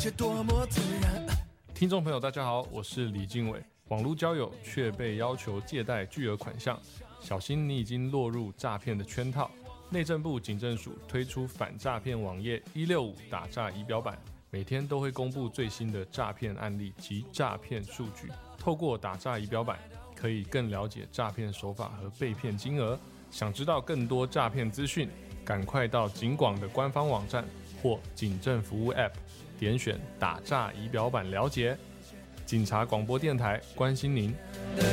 切多么自然。 听众朋友大家好，我是李经纬。网络交友却被要求借贷巨额款项，小心你已经落入诈骗的圈套。内政部警政署推出反诈骗网页165打诈仪表板，每天都会公布最新的诈骗案例及诈骗数据。透过打诈仪表板，可以更了解诈骗手法和被骗金额。想知道更多诈骗资讯，赶快到警广的官方网站或警政服务 App 点选打诈仪表板了解。警察广播电台关心您。